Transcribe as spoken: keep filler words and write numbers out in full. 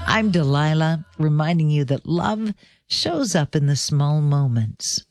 I'm Delilah, reminding you that love shows up in the small moments.